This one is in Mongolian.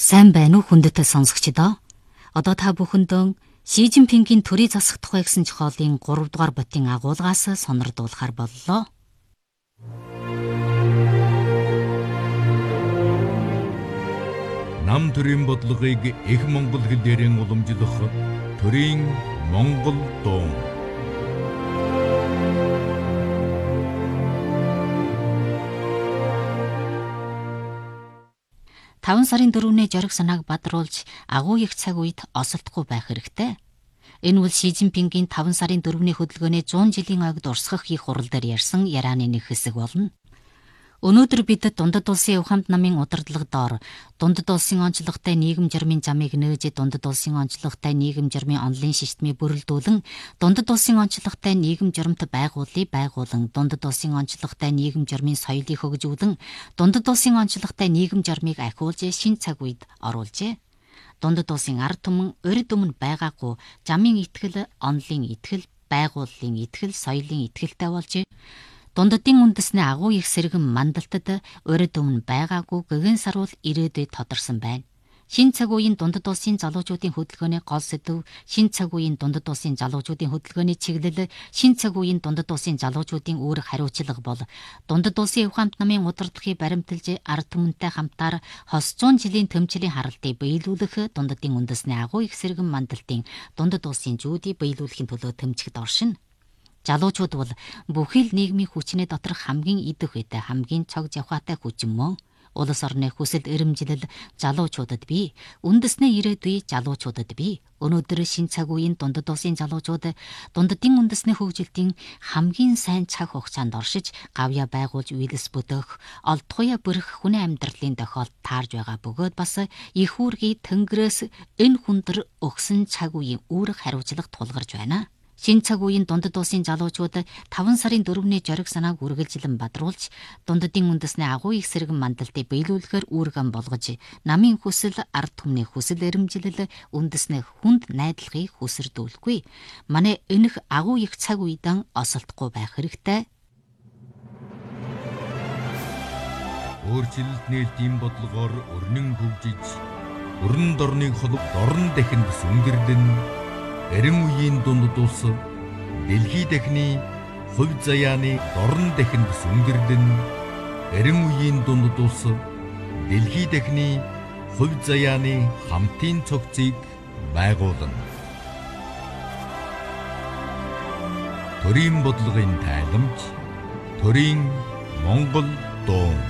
Сайн байна уу хүндэтгэл сонсогчдоо? Одоо та бүхэндээ Ши Жинпингийн төрийн засах тухай гэсэн зохиолын 3 дугаар ботын агуулгаас сонирдуулахар боллоо. Нам төрийн бодлогыг их монгол хэлээрэн уламжлах төрийн монгол дуу. 5 сарын 4-ний зориг санааг бадруулж агуу их цаг үед осолдохгүй байх хэрэгтэй. Энэ бол Ши Жинпингийн 5 сарын 4-ний хөдөлгөөний 100 жилийн ойг дурсгах их хурал дээр ярьсан ярианы нэг хэсэг болно. Өнөөдөр бид дундад улсын Ухамд намын удирдлага доор дундад улсын онцлогтой нийгэм журмын замыг нээж дундад улсын онцлогтой нийгэм журмын онлайн системийг бүрэлдүүлэн дундад улсын онцлогтой нийгэм журмт байгууллыг байгуулан дундад улсын онцлогтой нийгэм журмын соёлыг хөгжүүлэн дундад улсын онцлогтой нийгэм журмыг ахиулж шинэ цаг үед оруулжээ. Дундад улсын ард түмэн урьд өмнө байгаагүй замын итгэл, онлын итгэл, байгууллын итгэл, соёлын итгэлтэй болж дундадын үндэсний агуу их сэргэн мандалтад урьд өмнө байгаагүй гэгэн саруул ирээдүйд тодорсон байна. Шинэ цаг үеийн дундад улсын залуучуудын хөдөлгөөний гол сэдэв, шинэ цаг үеийн дундад улсын залуучуудын хөдөлгөөний чиглэл, шинэ цаг үеийн дундад улсын залуучуудын үүрэг хариуцлага бол дундад улсын Ухамд намын удирдлагыг баримталж ард түмэнтэй хамтаар хос 100 жилийн төмчлийн харалтыг биелүүлэх дундадын үндэсний агуу их сэргэн мандалтын дундад улсын зүүдийг биелүүлэхийн төлөө тэмцэгт оршино. Залуучууд бол бүхий л нийгмийн хүчний доторх хамгийн идэх үедээ хамгийн цог завхаатай хүч мөн. Улс орны хүсэл эрмжилэл залуучуудад бий, үндэсний ирээдүй залуучуудад бий. Өнөөдөр шинэ цаг үеийн дундад улсын залуучууд дундадын үндэсний хөгжилтийн хамгийн сайн цаг хугацаанд оршиж, гавья байгуулж үйлс бүдөх, олдгоё бүрэх хүний амьдралын тохиолд таарж байгаа бөгөөд бас их үүргийг Тэнгэрээс энэ хүндэр өгсөн цаг үеийн үүрэг хариуцлага тулгарч байна. Шинэ цаг үеийн дундад улсын залуучууд 5 сарын 4-ний зориг санааг үргэлжлэн бадруулж, дундадын үндэсний агуу их сэргэн мандалтыг биелүүлэхээр үүргэн болгож, намын хүсэл, ард түмний хүсэл эрмжилэл, үндэсний хүнд найдлагыг хүсэрдүүлэхгүй. Манай энэх агуу их цаг үедэн осолдохгүй байх хэрэгтэй. Өөрчлөлт нээлтийн бодлогоор өрнөн хөгжиж, өрн дорныг холб дорн дахинд сүнгэрлэн Эрен үеийн дундад улс дэлхий дахины хувь заяаны дорн дахинд сүнгэрлэн Эрен үеийн дундад улс дэлхий дахины хувь заяаны хамтын цогцыг байгуулна. Төрийн бодлогын тайламж, төрийн монгол дуу.